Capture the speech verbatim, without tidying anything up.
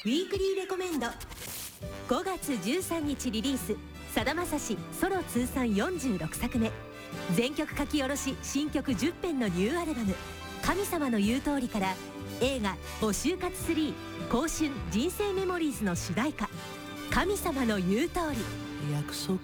ウィークリーレコメンド。ごがつじゅうさんにちリリース、さだまさしソロ通算よんじゅうろくさくめ、全曲書き下ろし新曲じゅっぺんのニューアルバム「神様の言う通り」から映画「お就活スリー香春人生メモリーズ」の主題歌「神様の言う通り」。 約束